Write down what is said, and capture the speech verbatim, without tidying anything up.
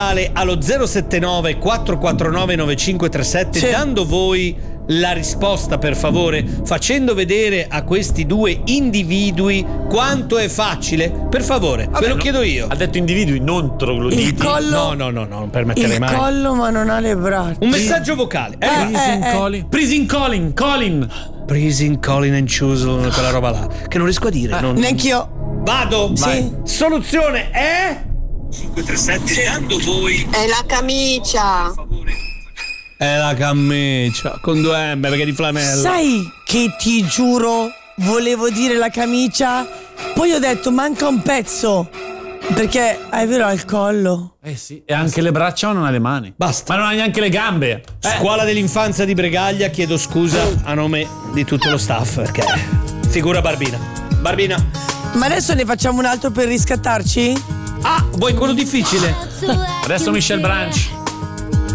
allo zero sette nove quattro quattro nove nove cinque tre sette, sì, dando voi la risposta, per favore, facendo vedere a questi due individui quanto è facile. Per favore, Vabbè, ve lo no, chiedo io. Ha detto individui, non trogloditi. Il collo, no, no, no, no, non permetterei il mai. Il collo, ma non ha le braccia. Un messaggio vocale. Eh, eh, Prison eh, eh. Colin. Prison Colin. Colin. Prison Colin and Choose, quella roba là. Che non riesco a dire. Eh, non... Neanch'io. Vado. Sì. Vai. Soluzione è cinque tre sette, dando voi. È la camicia. È la camicia con due M perché di flanella. Sai che ti giuro volevo dire la camicia, poi ho detto manca un pezzo, perché è vero, ha il collo. Eh sì, e anche le braccia ma non ha le mani. Basta. Ma non ha neanche le gambe. Eh. Scuola dell'infanzia di Bregaglia, chiedo scusa a nome di tutto lo staff perché figura Barbina. Barbina. Ma adesso ne facciamo un altro per riscattarci? Ah, vuoi quello difficile? Adesso Michelle Branch.